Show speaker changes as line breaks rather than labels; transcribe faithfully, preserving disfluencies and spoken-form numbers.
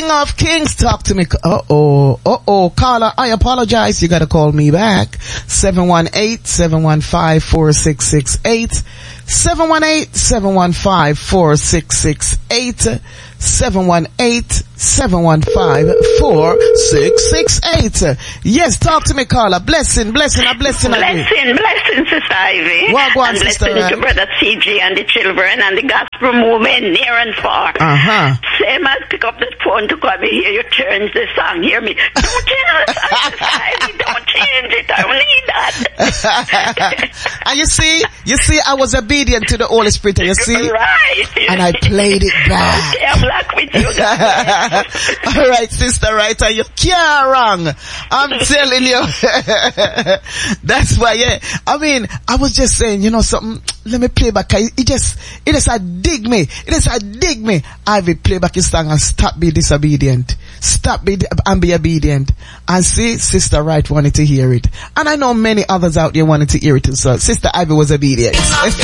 King of Kings, talk to me. Uh-oh, uh-oh, caller, I apologize. You gotta call me back. seven one eight, seven one five, four six six eight. seven one eight, seven one five, four six six eight. seven one eight, seven one five, four six six eight. Yes, talk to me, caller. Blessing, blessing, a blessing.
Blessing, blessing, Sister Ivy.
Well, go on,
and
Sister
blessing
Ivy.
to Brother C J and the children and the gospel movement near and far.
Uh-huh.
Same as pick up the phone to call me, hear you turns the song, hear me. Don't change the song, Sister Ivy. Don't change it. I don't need that.
And you see, you see, I was obedient to the Holy Spirit, and you see?
Right.
And I played it back.
Okay, I'm luck with you guys.
All right, Sister Writer, you can't wrong. I'm telling you. That's why, yeah. I mean, I was just saying, you know something, let me play back. It just, it is a dig me. It is a dig me. I will play back his song and stop being disobedient. Stop be and be obedient. And see, Sister Wright wanted to hear it. And I know many others out there wanted to hear it as well. Sister Ivy was obedient.